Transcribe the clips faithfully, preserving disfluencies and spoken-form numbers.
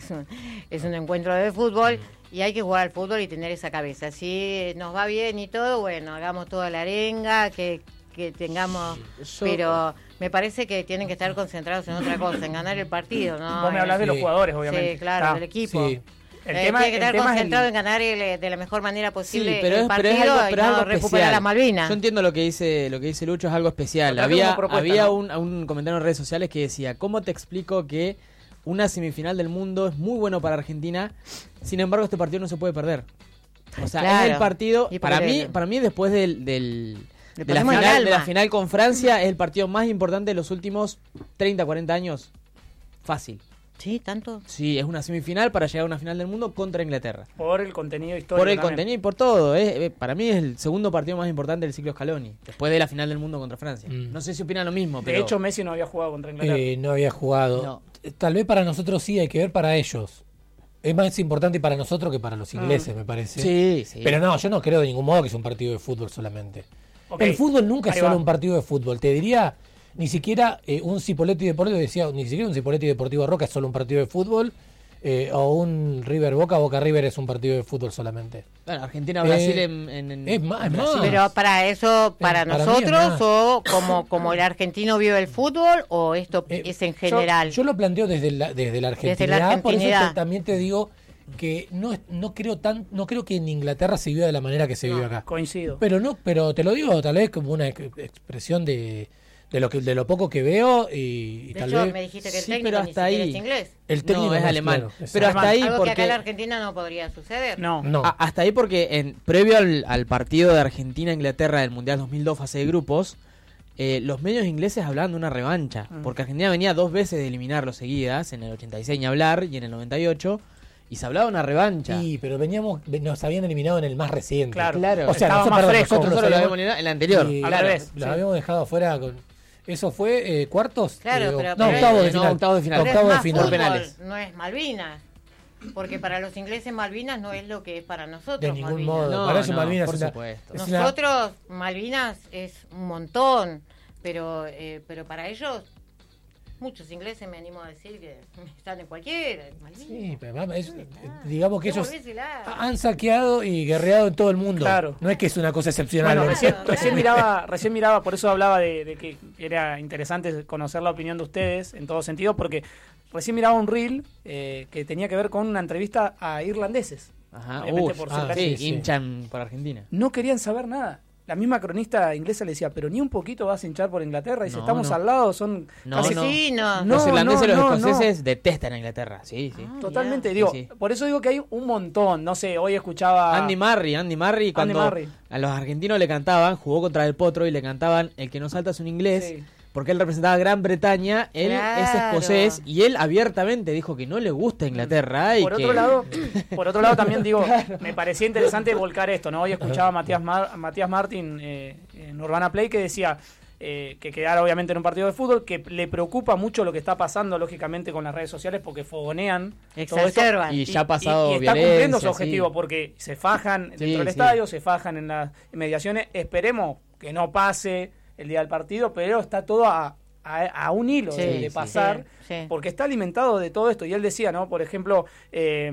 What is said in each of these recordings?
es un, es un encuentro de fútbol y hay que jugar al fútbol y tener esa cabeza. Si nos va bien y todo, bueno, hagamos toda la arenga, que, que tengamos... Yo, pero me parece que tienen que estar concentrados en otra cosa, en ganar el partido, ¿no? Vos me hablás sí. de los jugadores, obviamente. Sí, claro, ah, del equipo. Sí. El eh, tema, tiene que el estar tema concentrado es en ganar el, de la mejor manera posible Sí, pero el es, partido pero es algo, pero y es no algo recuperar especial. las Malvinas. Yo entiendo lo que dice lo que dice Lucho, es algo especial. Lo traje Había, como propuesta, había ¿no? un, un comentario en redes sociales que decía, ¿cómo te explico que una semifinal del mundo es muy bueno para Argentina? Sin embargo, este partido no se puede perder. O sea, Claro. es el partido, Y para porque- mí, para mí después del, del Le de la, ponemos el final, de la alma. final con Francia, es el partido más importante de los últimos treinta, cuarenta años. Fácil. Sí, tanto. Sí, es una semifinal para llegar a una final del mundo contra Inglaterra. por el contenido histórico. Por el también. contenido y por todo. eh, eh, para mí es el segundo partido más importante del ciclo Scaloni, después de la final del mundo contra Francia. Mm. No sé si opinan lo mismo, De pero... hecho, Messi no había jugado contra Inglaterra. Eh, no había jugado. No. Tal vez para nosotros sí, hay que ver para ellos. Es más importante para nosotros que para los ingleses, me parece. sí, sí. Pero no, yo no creo de ningún modo que es un partido de fútbol solamente. Ok, El fútbol nunca es ahí solo va. un partido de fútbol. Te diría, ni siquiera eh, un Cipolletti Deportivo, decía, ni siquiera un Cipolletti Deportivo Roca es solo un partido de fútbol. Eh, o un River Boca, Boca River es un partido de fútbol solamente. Bueno, Argentina-Brasil Eh, en, en, en- es más, es Brasil. más. Pero para eso, para, para mí es nosotros, más. o como, como el argentino vio el fútbol, o esto Eh, es en yo- general. Yo, lo planteo desde la, desde la argentinidad, Desde la por eso argentinidad. te- también te digo que no es- no creo tan no creo que en Inglaterra se viva de la manera que se vive acá. Coincido. Pero no, pero te lo digo tal vez como una ex- expresión de, de lo que de lo poco que veo y, y de tal hecho, vez me dijiste que el Sí, técnico pero ni hasta siquiera ahí. es inglés. el técnico No, es no alemán. claro, Pero exacto. hasta ahí Algo que acá porque... en la Argentina no podría suceder. No. no. A- hasta ahí porque en previo al, al partido de Argentina-Inglaterra del Mundial dos mil dos fase de grupos, eh, los medios ingleses hablaban de una revancha, Mm. porque Argentina venía dos veces de eliminarlo seguidas, en el ochenta y seis ni hablar y en el noventa y ocho, y se hablaba de una revancha. Sí, pero veníamos nos habían eliminado en el más reciente. Claro. Claro. O sea, Estaba nosotros, más perdón, fresco. nosotros Nosotros nos lo habíamos- habíamos eliminado en el anterior. y, Al claro, revés, Lo sí. habíamos dejado afuera con eso fue eh, cuartos. Claro, Eh, pero- no, pero octavos es- de no, final. octavos de final. Pero es Octavos de más final. fútbol, penales. no es Malvinas. Porque para los ingleses Malvinas no es lo que es para nosotros. De ningún Malvinas. modo. No, Para eso no, Malvinas por es una- supuesto. es una- Nosotros, Malvinas es un montón, pero eh, pero para ellos, muchos ingleses me animo a decir que están en cualquiera. en Malvinas. Sí, pero vamos, es- digamos que ellos Devolvésela. han saqueado y guerreado en todo el mundo. Claro. No es que es una cosa excepcional. Bueno, ¿no? recién, Claro. recién miraba, recién miraba, por eso hablaba de, de que era interesante conocer la opinión de ustedes en todo sentido, porque recién miraba un reel eh, que tenía que ver con una entrevista a irlandeses. Ajá. Obviamente Uy, por ah, ser sí, sí, sí. hinchan por Argentina. No querían saber nada. La misma cronista inglesa le decía, pero ni un poquito vas a hinchar por Inglaterra. Y si No, estamos no. al lado, son No, casi... no. Sí, no. No, los irlandeses y los no, escoceses detestan a Inglaterra. Sí, sí. Ah, Totalmente, mirá. digo, Sí, sí. por eso digo que hay un montón. No sé, hoy escuchaba... Andy Murray, Andy Murray, cuando Murray. a los argentinos le cantaban, jugó contra el Potro y le cantaban el que no salta es un inglés, Sí. porque él representaba a Gran Bretaña, él es Claro. escocés y él abiertamente dijo que no le gusta Inglaterra y Por que otro lado, por otro lado también digo, me parecía interesante volcar esto, ¿no? Hoy escuchaba a Matías, Mar- Matías Martín eh, en Urbana Play que decía eh, que quedara obviamente en un partido de fútbol, que le preocupa mucho lo que está pasando lógicamente con las redes sociales porque fogonean todo esto. Exacerban. Y ya ha pasado y, y está violencia, cumpliendo su sí. objetivo porque se fajan dentro Sí, del sí. estadio, se fajan en las inmediaciones. Esperemos que no pase el día del partido, pero está todo a, a, a un hilo Sí, de, de sí. pasar, Sí, sí. porque está alimentado de todo esto. Y él decía, ¿no? Por ejemplo, eh,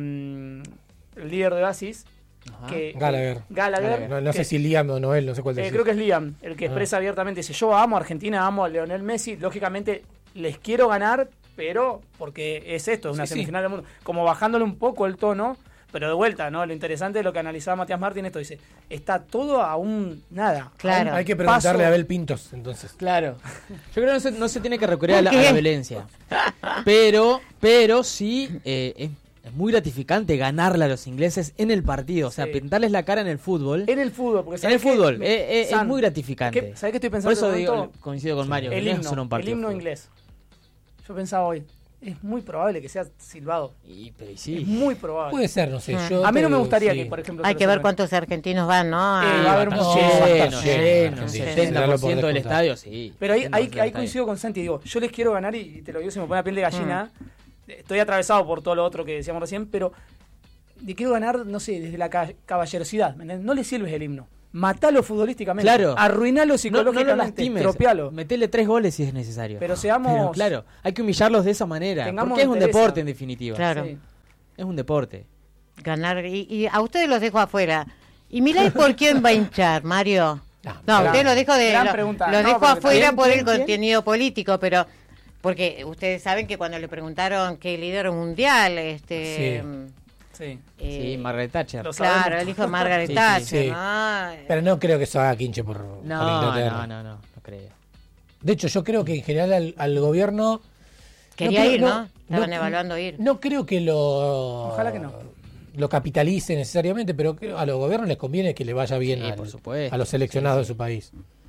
el líder de Oasis, Ajá. que Gallagher. Gallagher, No, no que- sé si Liam o Noel, no sé cuál eh, decir. creo que es Liam, el que Ah. expresa abiertamente, dice, yo amo a Argentina, amo a Lionel Messi, lógicamente les quiero ganar, pero porque es esto, es una Sí, sí. semifinal del mundo, como bajándole un poco el tono, pero de vuelta, ¿no? Lo interesante de lo que analizaba Matías Martín, esto dice, está todo a un nada. Claro. a un Hay que preguntarle paso. a Abel Pintos, entonces. Claro. Yo creo que no se, no se tiene que recurrir a la, a ¿Por la qué? violencia. Pero, pero sí eh, es, es muy gratificante ganarle a los ingleses en el partido. O sea, Sí. pintarles la cara en el fútbol. En el fútbol, porque En el ¿sabés qué? fútbol. Me- eh, eh, es San, muy gratificante. ¿qué- ¿Sabés qué estoy Por pensando? eso de digo, pronto? coincido con Mario. que el no es himno, solo un el partido de himno fútbol. inglés. Yo pensaba hoy, es muy probable que sea silbado. Y, pero y Es sí. muy probable. Puede ser, no sé. Ah. Yo A mí no te- me gustaría sí. que, por ejemplo... Hay se que lo ver celebren. cuántos argentinos van, ¿no? Eh, Ah, va a haber No, mucho- va a estar Lleno, lleno, lleno, Argentina, setenta darlo por por ciento del descontado. estadio, sí. Pero ahí, setenta por ahí, ciento del ahí estadio. coincido con Santi, digo, yo les quiero ganar y, y te lo digo, se me pone la piel de gallina. Estoy atravesado por todo lo otro que decíamos recién, pero le quiero ganar, no sé, desde la ca- caballerosidad. ¿me entendés? No le sirves el himno. Matalo futbolísticamente. Claro. Arruinalo No, no lo psicológicamente. lastimes. tropealo. Metele tres goles si es necesario. Pero seamos... Pero claro, hay que humillarlos de esa manera. Tengamos Porque es un entereza. deporte en definitiva. Claro. Sí. Es un deporte. Ganar. Y, y a ustedes los dejo afuera. ¿Y Milei por quién va a hinchar, Mario? No, No, gran- usted lo dejo de gran lo, pregunta. lo No, dejo porque afuera ¿quién, por quién, el quién? contenido político, pero porque ustedes saben que cuando le preguntaron qué líder mundial, este, Sí. mm, Sí. eh, Sí, Margaret Thatcher. Lo claro, sabemos. el hijo de Margaret Sí, sí, Thatcher, sí. ¿no? Pero no creo que eso haga quinche por, por No, Inglaterra. no, no, no, no creo. De hecho, yo creo que en general al, al gobierno... Quería creo- ir, ¿no? Estaban no- evaluando ir. No creo que lo... Ojalá que no. Lo capitalice necesariamente, pero creo a los gobiernos les conviene que le vaya bien Sí, al- por supuesto. a los seleccionados de su país.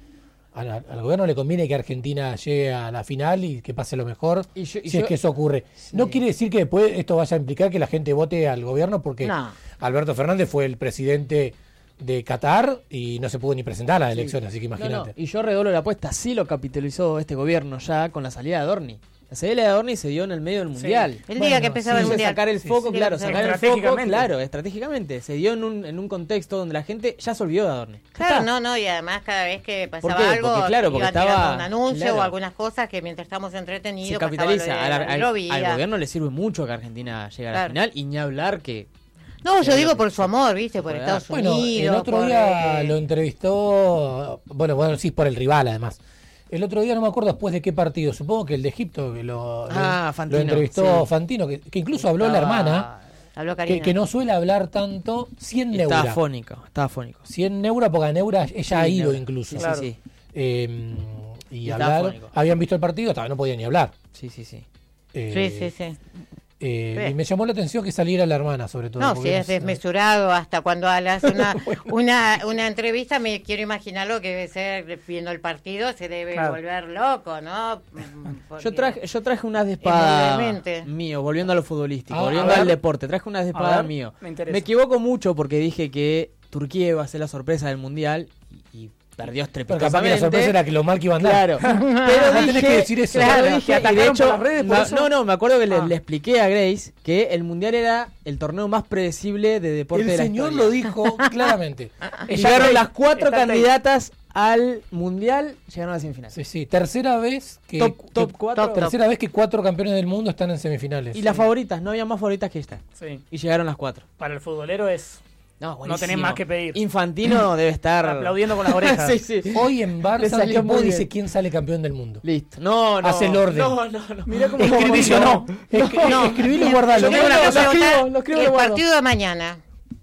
Al, al gobierno le conviene que Argentina llegue a la final y que pase lo mejor, Y yo- y si es yo- que eso ocurre. Sí. No quiere decir que después esto vaya a implicar que la gente vote al gobierno, porque No. Alberto Fernández fue el presidente de Qatar y no se pudo ni presentar a las elecciones, así que No, imagínate. no, y yo redoblo la apuesta, sí lo capitalizó este gobierno ya con la salida de Adorni. La salida de Adorni se dio en el medio del mundial. El Bueno, día que empezaba sí, el Entonces, mundial. sacar el Sí, foco, sí. claro, Sí, sacar el foco, estratégicamente. claro, estratégicamente. Se dio en un, en un contexto donde la gente ya se olvidó de Adorni. Ya Claro, está. no, no, y además cada vez que ¿Por pasaba qué? algo, Porque, claro, porque iban tirando estaba- un anuncio claro. o algunas cosas que mientras estamos entretenidos Se pasaba capitaliza. lo de Al, la al- hidrovía. al gobierno le sirve mucho que Argentina llegue a la Claro. final y ni hablar que... No, yo Sí, digo lo por que- su amor, ¿viste? Por puede Estados dar. Bueno, Unidos. el otro por, día eh, lo entrevistó, bueno, bueno, sí, por el rival además. El otro día no me acuerdo después de qué partido, supongo que el de Egipto, que lo, Ah, lo- Fantino, lo entrevistó sí. Fantino, que, que incluso habló la Estaba- hermana, Habló que, Karina. que no suele hablar tanto, cien Estaba Neura. afónico, estaba afónico. cien Neura, porque a Neura ella ha Sí, ido Neura. incluso. Sí, Claro. sí, sí. Eh, y Y estaba hablaron, afónico. habían visto el partido, todavía no podía ni hablar. Sí, sí, sí. Eh, Sí, sí, sí. eh, Sí. y me llamó la atención que saliera la hermana, sobre todo. No, porque si es sé- desmesurado, hasta cuando hace una, una, una entrevista, me quiero imaginar lo que debe ser viendo el partido, se debe Claro. volver loco, ¿no? Porque- Yo traje, yo traje unas de espada Indudablemente. mío, volviendo a lo futbolístico, Ah, volviendo a ver. al deporte, traje unas de A espada ver, mío. me interesa. equivoco mucho porque dije que Turquía iba a ser la sorpresa del mundial y, y perdió Pero capaz que la estrepitosamente. sorpresa era que lo mal que iba a andar. Claro, pero No dije, tenés que decir eso. claro, Claro, dije, ¿te y de atacaron hecho, por las redes por no, eso? no, no, me acuerdo que le, Ah. le expliqué a Grace que el mundial era el torneo más predecible de deporte El de la señor historia. lo dijo claramente. Y Ella llegaron Grace, las cuatro está el candidatas al mundial, llegaron a la semifinal. Sí, sí, tercera vez que, Top- que- top cuatro. tercera vez que cuatro campeones del mundo están en semifinales. Y las favoritas, no había más favoritas que esta. Sí. Y llegaron las cuatro. Para el futbolero es No, No tenés más que pedir. Infantino debe estar aplaudiendo con las orejas. sí, sí. Hoy en Le Barça salió el tipo muy dice bien. quién sale campeón del mundo. Listo. No, no. Hace el orden. No, no, no. Mirá cómo Escribí- condicionó. Escri- No. Escribilo y guardalo. Yo tengo una Lo cosa escribo, que votar. lo escribo y El lo guardo. partido de mañana.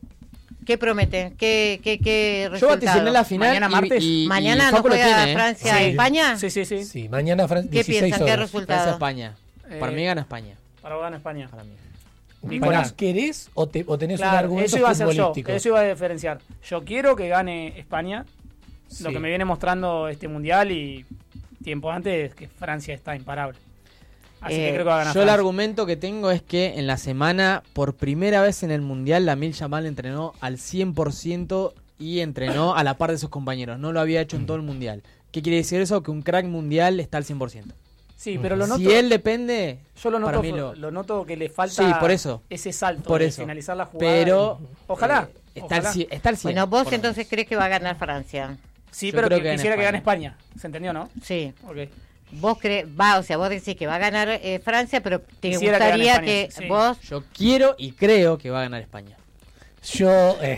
¿Qué promete? ¿Qué, qué, qué Yo resultado? vaticiné la final. Mañana y- martes. y- y Mañana no Facu lo juega tiene, ¿eh? Francia Sí. España. Sí, sí, sí. Sí, mañana Fran- ¿Qué dieciséis piensan? ¿Qué horas. resultado? Francia-España. Para Eh, mí gana España. Para ganar España. Para mí. Nicolás. Pará, ¿querés o, te- o tenés un Claro, argumento eso iba a ser yo. futbolístico? Eso iba a diferenciar. Yo quiero que gane España. Lo Sí. que me viene mostrando este mundial y tiempo antes es que Francia está imparable. Así Eh, que creo que va a ganar Yo el Francia. argumento que tengo es que en la semana, por primera vez en el Mundial, Lamine Yamal entrenó al cien por ciento y entrenó a la par de sus compañeros. No lo había hecho en todo el Mundial. ¿Qué quiere decir eso? Que un crack mundial está al cien por ciento. Sí, pero lo noto, Si él depende, yo lo para noto, mí lo... lo- noto que le falta Sí, por eso. ese salto Por de eso. finalizar la jugada. pero... y- Ojalá. eh, está, al ojalá. cien, está al cien, Bueno, vos por lo entonces menos. crees que va a ganar Francia. Sí, Yo pero creo que que gana quisiera que gane España. España. ¿Se entendió, no? Sí. Ok. Vos crees, va, o sea, vos decís que va a ganar eh, Francia, pero te Quisiera que gane gustaría España, que, sí. vos Yo quiero y creo que va a ganar España. Yo, eh,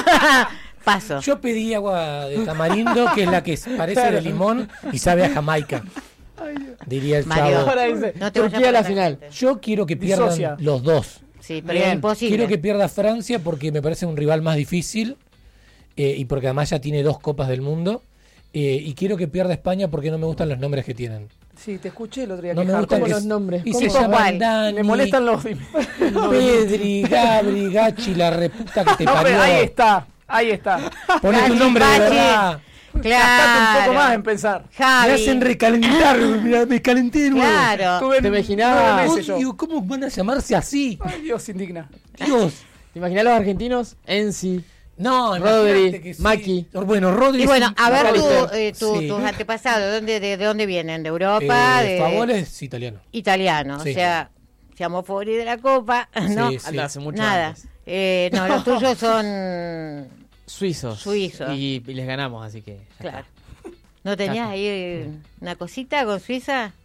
paso. yo pedí agua de tamarindo, que es la que parece de limón y sabe a Jamaica. Diría el Mario, chavo. Ahora dice, no te Turquía vayas a la por final. tangente. Yo quiero que pierdan Disocia. los dos. Sí, pero Bien. es imposible. Quiero que pierda Francia porque me parece un rival más difícil eh, y porque además ya tiene dos copas del mundo. Eh, y quiero que pierda España porque no me gustan los nombres que tienen. Sí, te escuché el otro día. No me quejarte. gustan ¿Cómo que los s- nombres? Y ¿Cómo? se llaman ¿Cuál? Dani, Me molestan los... Pedri, Gabri, Gachi, la reputa que te No, parió. pero ahí está. Ahí está. Ponete un Gachi, nombre de Gachi. verdad. Gastate Claro. un poco más en pensar. Javi. Me hacen recalentar, mira, me calenté de nuevo. Claro. Tuve ¿Te imaginás? nueve Vos, meses yo. digo, ¿cómo van a llamarse así? Ay, Dios, indigna. Dios. ¿Te imaginas los argentinos? Enzi. No, Rodri, imagínate que sí. Maki. Bueno, Rodri. Y bueno, sí, a ver tu, McAllister. eh, tu- Sí. tus antepasados, ¿dónde, de, de dónde vienen? ¿De Europa? Eh, de Favol es italiano. italiano, Sí. o sea, llamó Fori de la Copa, ¿no? Sí, sí. Anda, hace mucho Nada. antes. Eh, no, los tuyos son Suizos. Suizos. Y, y les ganamos, así que. ya claro. está. ¿No tenías Está. ahí eh, una cosita con Suiza?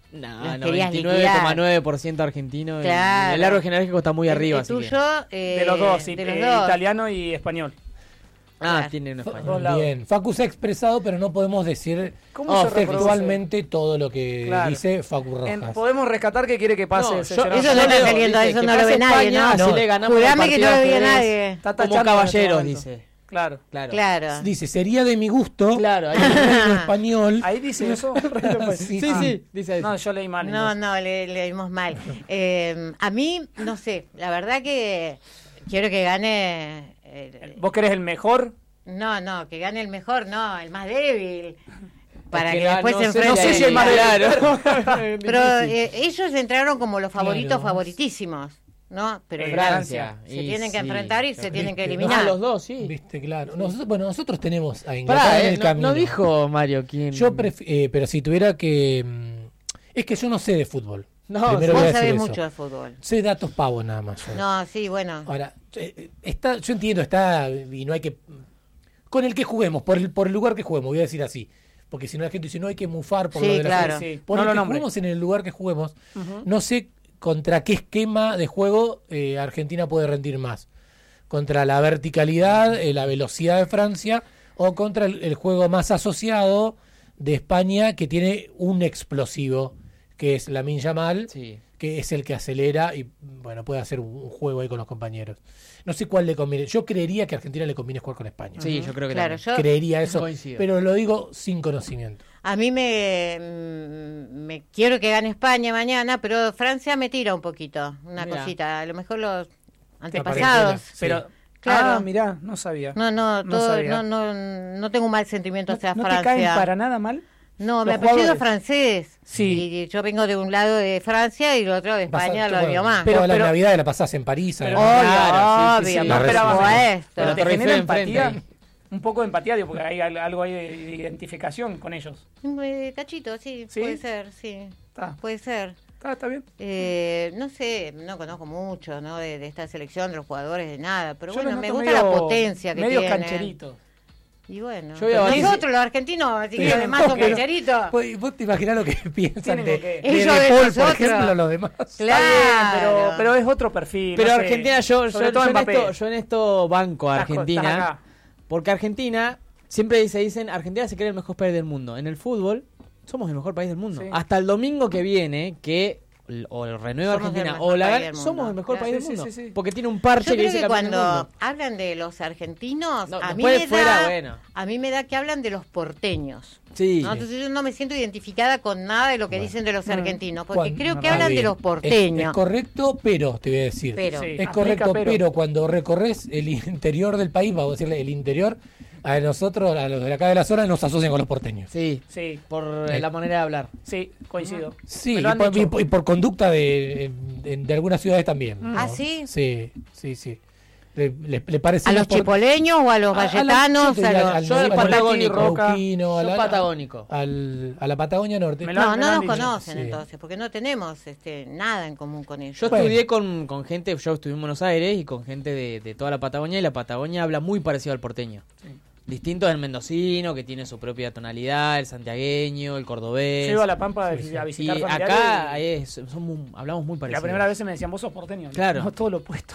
No, los no, querías veintinueve coma nueve por ciento argentino. Claro. Y el árbol genealógico está muy El- arriba. el así que- tuyo, eh, De los dos, sí, de los eh, dos. italiano y español. Ah, Claro. tiene un Dos español. lados. Bien, Facu se ha expresado, pero no podemos decir ¿Cómo Oh, se reproduce? textualmente todo lo que Claro. dice Facu Rojas. En- podemos rescatar que quiere que pase. No, ese yo- Gerardo. eso no yo está leo, saliendo, dice, eso que no lo pase ve nadie, España, ¿no? así No. le ganamos el Jurame que no partido lo veía a ustedes nadie. Está Como tachando caballeros, en este momento. dice. Claro. Claro. Claro. Dice, sería de mi gusto Claro, ahí- el reino español. Ahí dice eso. Sí, Sí, Ah. sí, dice eso. No, yo leí mal. No, entonces. no, le, leímos mal. Eh, a mí, no sé, la verdad que quiero que gane... eh, ¿Vos querés el mejor? no, no, que gane el mejor, no, el más débil. Para Es que, la- después no se sé- enfrente. no sé si el más Claro. Pero eh, ellos entraron como los favoritos Claro. favoritísimos, ¿no? Pero Eh, Francia. se Y tienen que sí. enfrentar y se tienen que Viste, eliminar. Ah, los dos, sí. Viste, claro. Nosotros, bueno, nosotros tenemos a Inglaterra Pará, en eh, el no, camino. no dijo Mario quién. Yo pref- eh, pero si tuviera que... mm, Es que yo no sé de fútbol. No, Primero voy a Vos decir sabés eso. mucho de fútbol. Sé datos pavos nada más. yo. No, sí, bueno. Ahora, eh, está, yo entiendo, está, y no hay que... Con el que juguemos, por el, por el lugar que juguemos, voy a decir así. Porque si no la gente dice, no hay que mufar por Sí, lo de la claro. serie. Sí, Por no el lo que nombre. juguemos en el lugar que juguemos, no sé contra qué esquema de juego eh, Argentina puede rendir más. Contra la verticalidad, eh, la velocidad de Francia, o contra el, el juego más asociado de España, que tiene un explosivo, que es Lamine Yamal, Sí. que es el que acelera y bueno, puede hacer un, un juego ahí con los compañeros. No sé cuál le conviene. Yo creería que a Argentina le conviene jugar con España. Sí, yo creo que Claro, también. yo, Creería eso, Coincido. pero lo digo sin conocimiento. a mí me, mm, me quiero que gane España mañana, pero Francia me tira un poquito, una Mirá. cosita. A lo mejor los Aparece antepasados. Sí. Pero, Claro. ah, mirá, no sabía. No, no, No todo- sabía. no, no, no tengo un mal sentimiento ¿No, hacia no te Francia. caen para nada mal? No, mi los apellido es jugadores? francés. Sí. Y yo vengo de un lado de Francia y el otro de España, Pasás- lo vio más. Pero- todas las pero- navidades la pasás en París. Pero- además. Obvio, Claro, sí, sí, obvio, sí. por La esperaba supuesto. Pero ¿Te Torre genera Eiffel enfrente empatía? ahí. Un poco de empatía, digo, porque hay al- algo ahí de, de identificación con ellos. Eh, Cachito, sí, ¿Sí? puede ser, sí. Está, Puede ser. está, está bien. Eh, no sé, no conozco mucho, ¿no? De, de esta selección, de los jugadores, de nada. Pero Yo bueno, los me noto gusta medio- la potencia que medio tienen. cancheritos. Y bueno, Yo voy a decir- nosotros los argentinos, si Sí. quieren más son Pero- cancheritos. ¿Vos, vos te imaginás lo que piensan Tienen de, que- de Ellos De de Paul, por nosotros. ejemplo, los demás? Está bien, pero, Claro. pero es otro perfil. Pero no sé. Argentina, yo, yo, Sobre todo yo en Mbappé. esto, yo en esto banco a Estás co- estás Argentina. acá. Porque Argentina, siempre se dicen, Argentina se cree el mejor país del mundo. En el fútbol, somos el mejor país del mundo. Sí. Hasta el domingo que viene, que l- o renueva Somos Argentina el mejor o la país gana, del mundo. somos el mejor Claro. país del Sí, sí, mundo. sí, sí. Porque tiene un parche Yo que creo dice que campeón del cuando mundo. hablan de los argentinos, No, a, mí después me fuera, da, bueno. a mí me da que hablan de los porteños. Sí. ¿no? Entonces yo no me siento identificada con nada de lo que Bueno. dicen de los Mm. argentinos, porque Cuando- creo que Está hablan de bien. los Es- porteños. Es, correcto, pero te voy a decir. Pero. Sí. Es Aplica, correcto, pero. pero. cuando recorres el interior del país, vamos a decirle el interior, a nosotros, a los de acá de la zona, nos asocian con los porteños. Sí, Sí, por Eh. la manera de hablar. sí, coincido. Sí, Me y lo han por, dicho. y por- y por conducta de, de, de algunas ciudades también. ¿no? ¿Ah, sí? Sí, sí, sí. Le, le, le parece ¿A los por- chipoleños o a los a- a la- valetanos? yo te A diría los- al- Yo del al- Patagónico, al- Roca. Neuquino, a Yo la- patagónico. al- a la Patagonia Norte. Me lo- No, me no han nos dicho. conocen Sí. entonces, porque no tenemos este, nada en común con ellos. Yo Bueno. estudié con, con gente, yo estuve en Buenos Aires y con gente de, de toda la Patagonia, y la Patagonia habla muy parecido al porteño. Sí. Distinto del mendocino, que tiene su propia tonalidad, el santiagueño, el cordobés. Yo iba a La Pampa a, Sí, sí. a Y visitar familiares acá y- es, somos, hablamos muy y parecido. la primera vez se me decían, vos sos porteño. Claro. No, todo lo opuesto.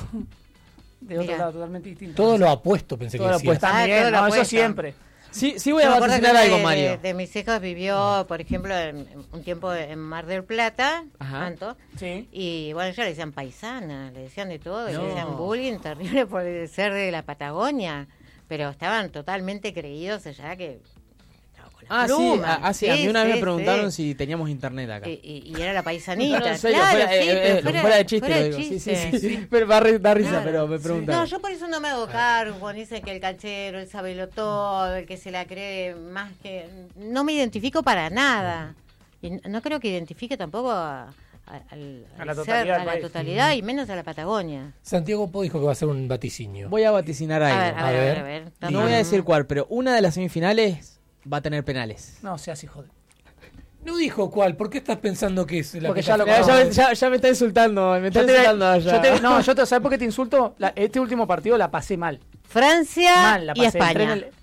De otro Mira. lado, totalmente distinto. Todo lo apuesto, pensé Todo que lo decías. apuesto. Ah, También, todo lo no, eso opuesto. siempre. Sí, sí voy a Yo me acuerdo vaticinar que algo, de- Mario. De, de mis hijos vivió, por ejemplo, en- en un tiempo en Mar del Plata, Ajá. tanto, Sí. y bueno, ya le decían paisana, le decían de todo, No. le decían bullying terrible por ser de la Patagonia, pero estaban totalmente creídos allá que... con la Ah, sí, pluma. ah, ah, sí, a mí una sí, vez me preguntaron sí. si teníamos internet acá. Y, y- y era la paisanita, No, en serio, claro, fuera, sí, eh, pero eh, fuera, fuera de chiste fuera lo de digo. Sí, sí, chiste. sí. Pero va a ri- da risa, Claro. pero me preguntan. No, yo por eso no me hago cargo cuando dicen que el canchero, el sabelo todo, el que se la cree más que... No me identifico para nada. Y n- no creo que identifique tampoco a, a- al, A la al totalidad ser, del a la país. totalidad y menos a la Patagonia. Santiago Po dijo que va a ser un vaticinio. Voy a vaticinar A algo. ver, a A ver, a ver. ver. a ver. No Diga. voy a decir cuál, pero una de las semifinales va a tener penales. No seas hijo de... No dijo cuál, ¿por qué estás pensando que es la Porque que ya está- lo Ya, conozco. ya- ya- ya me está insultando, me está Yo te- insultando allá. yo te- no, yo te, ¿sabes por qué te insulto? La- este último partido la pasé mal. Francia Mal, la y pasé. Entré en España. el-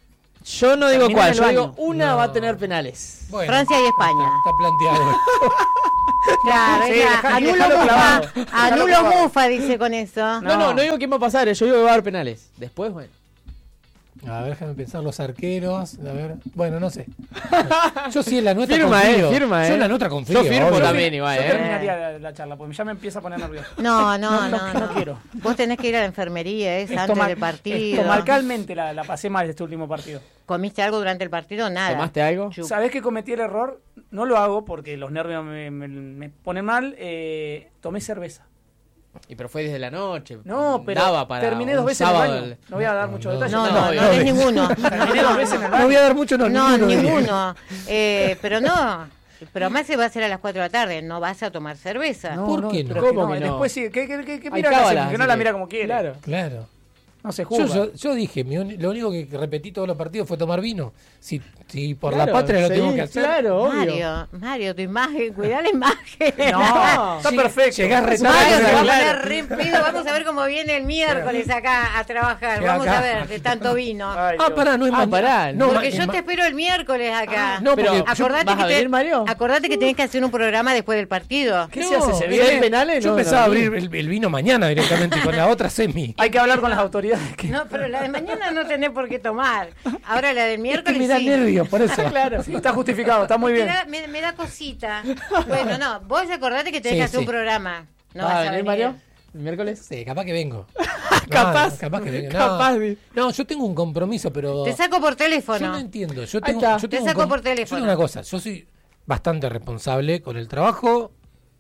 Yo no digo Termina cuál, en el yo digo baño. una No. va a tener penales. Bueno, Francia y España. Está planteado. Claro, Sí, ella, dejá- anulo dejalo mufa, clavado. Dejalo anulo clavado. mufa, dice con eso. No, no, no, No. digo quién va a pasar, yo digo que va a haber penales. Después, bueno. A ver, déjame pensar los arqueros. A ver, bueno, no sé. Yo sí en la nuestra Firma, confío. eh, firma, Yo eh. en la nuestra confío. Yo firmo obvio. también igual, Yo eh. terminaría la, la charla, porque ya me empieza a poner nervioso. No, no, No, no, no, no. no quiero. Vos tenés que ir a la enfermería, es antes Estoma- del partido. Estomacalmente la, la pasé mal este último partido. ¿Comiste algo durante el partido? Nada. ¿Tomaste algo? Chup. ¿Sabés que cometí el error? No lo hago porque los nervios me, me- me ponen mal. Eh, tomé cerveza. Y pero fue desde la noche. No, pero Daba para terminé un dos veces en el sábado baño. el- No voy a dar muchos no, detalles. No, No, no, no, no, no es no. ninguno. Terminé dos veces en el No baño. voy a dar mucho, no, No, ninguno. de- ninguno. Eh, pero no. Pero más se va a hacer a las cuatro de la tarde. No vas a tomar cerveza. No, ¿Por no, qué no? pero ¿Cómo que no? Después sí, que, que, que, que Hay mira la cábalas, serie, que no así la que- mira como quiere. Claro. Claro. No se Yo, juzga. yo, yo dije, mi uni- lo único que repetí todos los partidos fue tomar vino. Si, si por Claro, la patria lo sí, tengo que hacer. Claro, obvio. Mario, Mario, tu imagen, cuidá la imagen. No, está Sí, perfecto. llegás Es retardo, Mario una- se va a claro. poner re en pedo. Vamos a ver cómo viene el miércoles acá a trabajar. Llega Vamos acá. a ver de tanto vino. Ay, Ah, Dios. pará, no es Ah, mañana. pará, No, Porque ma- yo ma- te espero el miércoles acá. no, Pero, porque yo- Acordate ¿vas que a te- venir, Mario? Acordate que tenés que hacer un programa después del partido. ¿Qué No, se hace? ¿Se ¿se viene? hay penales? yo No, pensaba no, abrir no. el, el vino mañana directamente con la otra semi. Hay que hablar con las autoridades. que- No, pero la de mañana no tenés por qué tomar. Ahora la del Es que miércoles me da sí. nervios, por eso. Claro. Sí, está justificado, está muy Me bien. da, me, me da cosita. Bueno, no, vos acordate que tenés Sí, que hacer sí. un programa. No ¿Vas vas a a venir, venir. Mario? ¿El miércoles? Sí, capaz que vengo. Capaz. No, capaz que vengo. No, Capaz, vi. no, yo tengo un compromiso, pero. Te saco por Yo no teléfono. entiendo. Yo Ahí tengo, está. yo Te tengo un saco com- por Yo teléfono. digo una cosa, yo soy bastante responsable con el trabajo.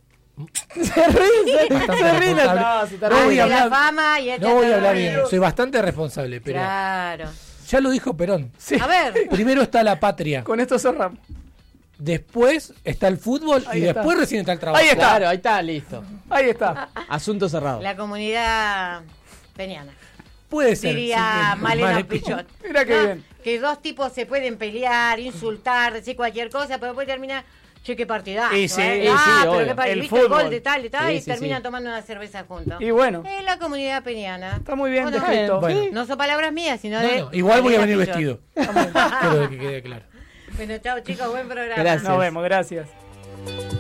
Se ríe, se, Bastante se ríe. responsable. No, si te No Ah, voy de a la hablar- fama y este No voy a te hablar ríes. bien, soy bastante responsable, pero Claro. ya lo dijo Perón. Sí. A ver, Primero está la patria, Con esto cerramos. después está el fútbol Ahí y está. después recién está el trabajo. Ahí está. Claro, ahí está, listo. Ahí está. Asunto cerrado. la comunidad peñana. Puede ser. Diría sí, Malena Male- Pichot. Mira qué No, bien. Que dos tipos se pueden pelear, insultar, decir cualquier cosa, pero después termina, che, qué partidazo. Y sí, ¿eh? y ah, sí, pero obvio. qué par- El ¿viste el gol fútbol. de tal, de tal, Sí, y sí, terminan sí. tomando una cerveza juntos. Y bueno, Es la comunidad peñana. está muy bien ¿O no? descrito. Bueno. No son palabras mías, sino No, de... no, igual voy a venir Malena vestido. Pichot. Quiero que quede claro. Bueno, chao chicos, buen programa. Gracias. Nos vemos, gracias.